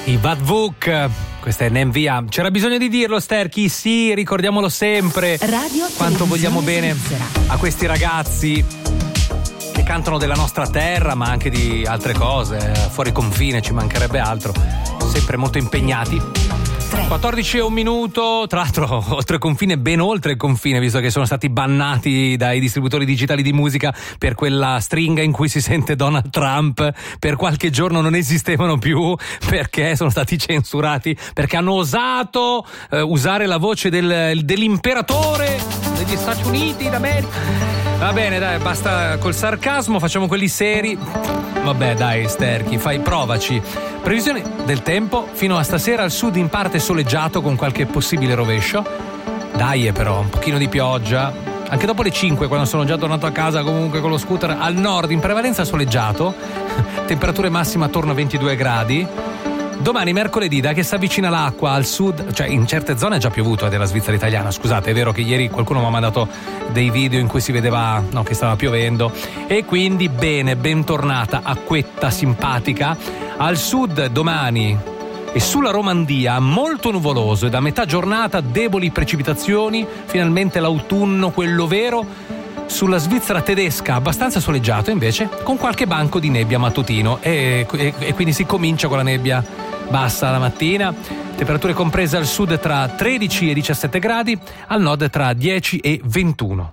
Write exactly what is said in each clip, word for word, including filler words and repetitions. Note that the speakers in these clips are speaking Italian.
I Bad Vuk, questa è Nenvia. C'era bisogno di dirlo, Sterchi? Sì, ricordiamolo sempre. Radio Quanto vogliamo bene Svizzera. a questi ragazzi che cantano della nostra terra, ma anche di altre cose, fuori confine, ci mancherebbe altro. Sempre molto impegnati. quattordici e un minuto, tra l'altro oltre confine, ben oltre il confine, visto che sono stati bannati dai distributori digitali di musica per quella stringa in cui si sente Donald Trump. Per qualche giorno non esistevano più perché sono stati censurati, perché hanno osato eh, usare la voce del, dell'imperatore degli Stati Uniti d'America. Va bene, dai, basta col sarcasmo, facciamo quelli seri. Vabbè, dai, Sterchi, fai, provaci. Previsione del tempo: fino a stasera al sud in parte soleggiato con qualche possibile rovescio. Dai, però, un pochino di pioggia. Anche dopo le cinque, quando sono già tornato a casa comunque con lo scooter. Al nord in prevalenza soleggiato. Temperature massime attorno a ventidue gradi. Domani mercoledì, da che si avvicina l'acqua al sud, cioè in certe zone è già piovuto eh, della Svizzera italiana, scusate, è vero che ieri qualcuno mi ha mandato dei video in cui si vedeva no, che stava piovendo, e quindi bene, bentornata, acquetta, simpatica. Al sud domani e sulla Romandia molto nuvoloso e da metà giornata deboli precipitazioni, finalmente l'autunno, quello vero. Sulla Svizzera tedesca abbastanza soleggiato invece, con qualche banco di nebbia mattutino e, e, e quindi si comincia con la nebbia bassa la mattina. Temperature comprese al sud tra tredici e diciassette gradi, al nord tra dieci e ventuno.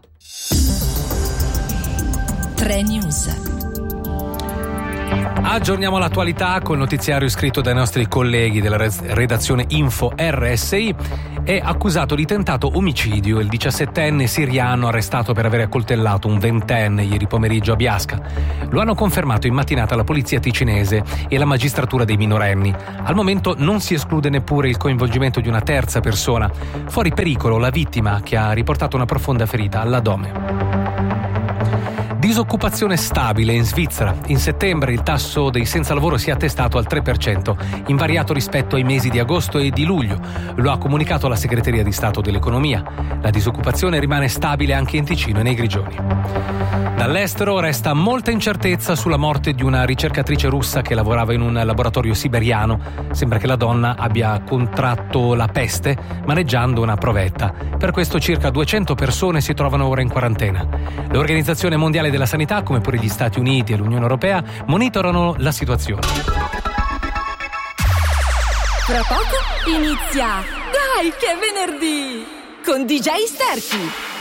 tre News. Aggiorniamo l'attualità col notiziario scritto dai nostri colleghi della redazione Info R S I. È accusato di tentato omicidio il diciassettenne siriano arrestato per aver accoltellato un ventenne ieri pomeriggio a Biasca. Lo hanno confermato in mattinata la polizia ticinese e la magistratura dei minorenni. Al momento non si esclude neppure il coinvolgimento di una terza persona. Fuori pericolo la vittima, che ha riportato una profonda ferita all'addome. Disoccupazione stabile in Svizzera. In settembre il tasso dei senza lavoro si è attestato al tre per cento, invariato rispetto ai mesi di agosto e di luglio. Lo ha comunicato la Segreteria di Stato dell'Economia. La disoccupazione rimane stabile anche in Ticino e nei Grigioni. Dall'estero resta molta incertezza sulla morte di una ricercatrice russa che lavorava in un laboratorio siberiano. Sembra che la donna abbia contratto la peste maneggiando una provetta. Per questo circa duecento persone si trovano ora in quarantena. L'Organizzazione Mondiale della Sanità, come pure gli Stati Uniti e l'Unione Europea, monitorano la situazione. Tra poco inizia Dai che è venerdì con D J Sterchi.